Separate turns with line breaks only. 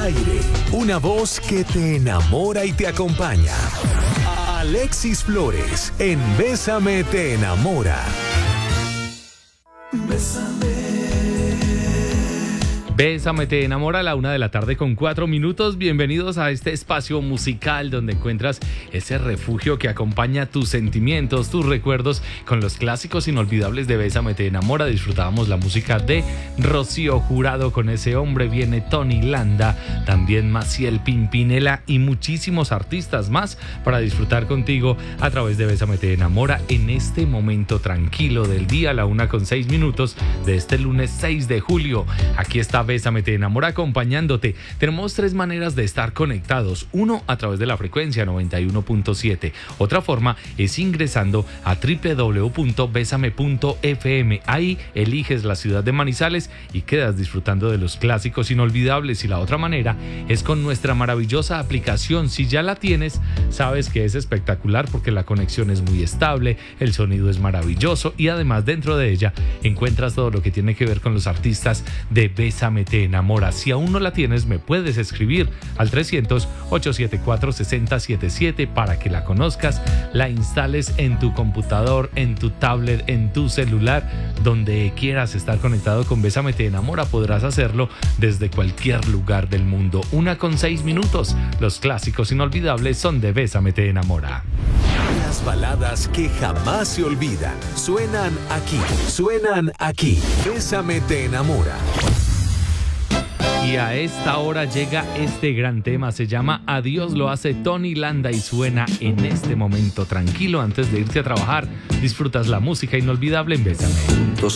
aire, una voz que te enamora y te acompaña. Alexis Flores, en Bésame te enamora.
Bésame te enamora a la 1:04 p.m. Bienvenidos a este espacio musical donde encuentras ese refugio que acompaña tus sentimientos, tus recuerdos con los clásicos inolvidables de Bésame te enamora. Disfrutábamos la música de Rocío Jurado, con Ese hombre viene Tony Landa, también Maciel Pimpinela y muchísimos artistas más para disfrutar contigo a través de Bésame te enamora en este momento tranquilo del día a la 1:06 p.m. de este lunes 6 de julio. Aquí está Bésame te enamora acompañándote. Tenemos 3 maneras de estar conectados. Uno, a través de la frecuencia 91.7. Otra forma es ingresando a www.besame.fm. Ahí eliges la ciudad de Manizales y quedas disfrutando de los clásicos inolvidables. Y la otra manera es con nuestra maravillosa aplicación. Si ya la tienes, sabes que es espectacular porque la conexión es muy estable, el sonido es maravilloso y además dentro de ella encuentras todo lo que tiene que ver con los artistas de Bésame te enamora. Si aún no la tienes, me puedes escribir al 300-874-6077 para que la conozcas, la instales en tu computador, en tu tablet, en tu celular, donde quieras estar conectado con Bésame te enamora. Podrás hacerlo desde cualquier lugar del mundo. 1:06 p.m. Los clásicos inolvidables son de Bésame te enamora.
Las baladas que jamás se olvidan suenan aquí. Bésame te enamora.
Y a esta hora llega este gran tema, se llama Adiós, lo hace Tony Landa y suena en este momento tranquilo antes de irte a trabajar. Disfrutas la música inolvidable en Bésame.